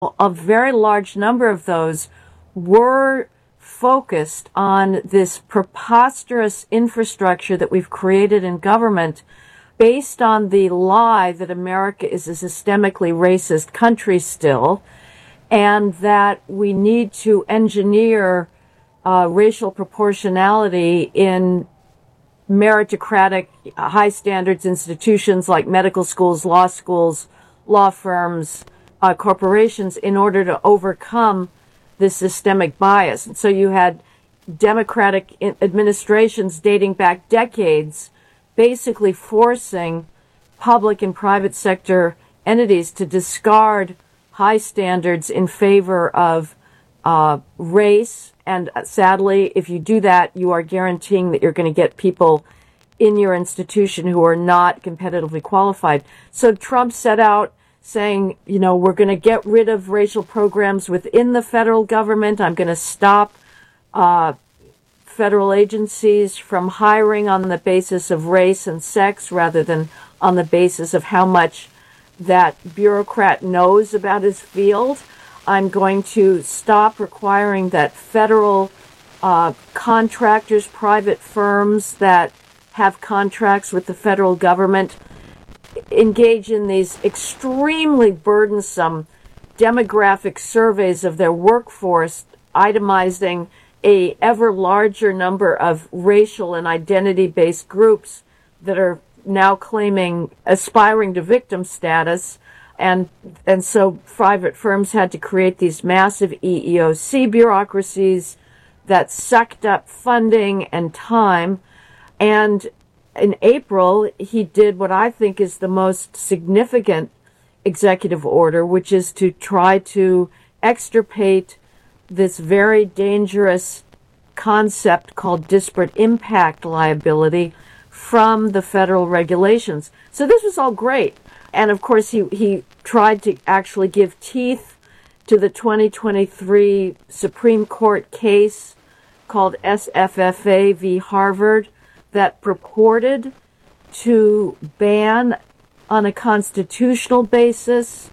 a very large number of those were focused on this preposterous infrastructure that we've created in government based on the lie that America is a systemically racist country still, and that we need to engineer racial proportionality in meritocratic, high standards institutions like medical schools, law firms, corporations in order to overcome this systemic bias. And so you had Democratic administrations dating back decades basically forcing public and private sector entities to discard high standards in favor of race. And sadly, if you do that, you are guaranteeing that you're going to get people in your institution who are not competitively qualified. So Trump set out saying, we're going to get rid of racial programs within the federal government. I'm going to stop federal agencies from hiring on the basis of race and sex rather than on the basis of how much that bureaucrat knows about his field. I'm going to stop requiring that federal contractors, private firms that have contracts with the federal government engage in these extremely burdensome demographic surveys of their workforce, itemizing a ever larger number of racial and identity-based groups that are now aspiring to victim status. And so private firms had to create these massive EEOC bureaucracies that sucked up funding and time. And in April, he did what I think is the most significant executive order, which is to try to extirpate this very dangerous concept called disparate impact liability from the federal regulations. So this was all great. And of course, he tried to actually give teeth to the 2023 Supreme Court case called SFFA v. Harvard that purported to ban on a constitutional basis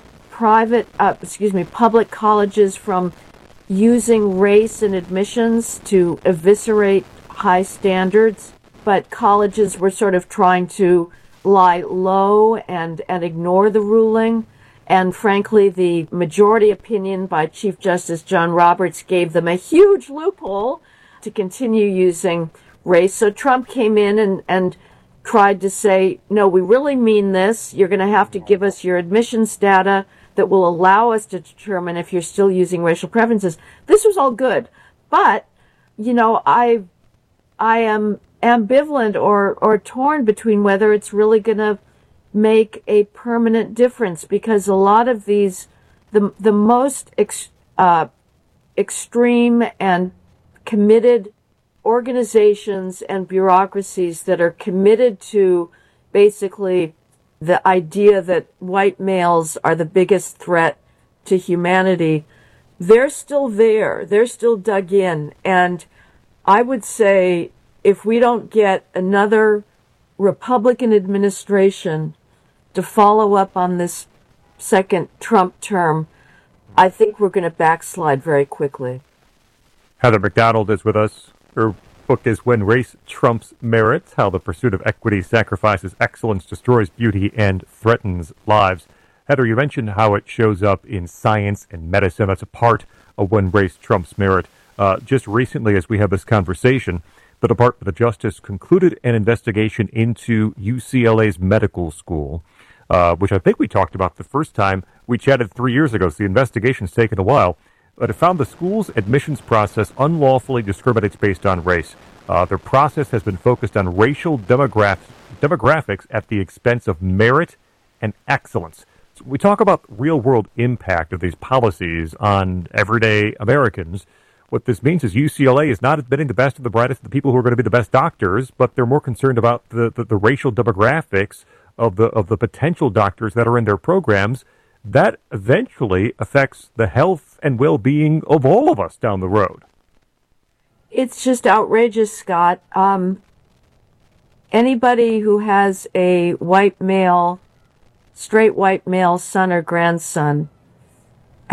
public colleges from using race in admissions to eviscerate high standards. But colleges were sort of trying to lie low and ignore the ruling. And frankly, the majority opinion by Chief Justice John Roberts gave them a huge loophole to continue using race. So Trump came in and tried to say, no, we really mean this. You're going to have to give us your admissions data that will allow us to determine if you're still using racial preferences. This was all good. But, I am ambivalent or torn between whether it's really going to make a permanent difference, because a lot of these, the most extreme and committed organizations and bureaucracies that are committed to basically the idea that white males are the biggest threat to humanity, they're still there. They're still dug in. And I would say if we don't get another Republican administration to follow up on this second Trump term, I think we're going to backslide very quickly. Heather Mac Donald is with us. Her book is When Race Trumps Merit: How the Pursuit of Equity Sacrifices Excellence, Destroys Beauty, and Threatens Lives. Heather, you mentioned how it shows up in science and medicine. That's a part of When Race Trumps Merit. Just recently, as we have this conversation, the Department of Justice concluded an investigation into UCLA's medical school, which I think we talked about the first time we chatted 3 years ago, so the investigation's taken a while. But it found the school's admissions process unlawfully discriminates based on race. Their process has been focused on racial demographics at the expense of merit and excellence. So we talk about real-world impact of these policies on everyday Americans. What this means is UCLA is not admitting the best of the brightest, the people who are going to be the best doctors, but they're more concerned about the racial demographics of the potential doctors that are in their programs. That eventually affects the health and well-being of all of us down the road. It's just outrageous, Scott. Anybody who has a straight white male son or grandson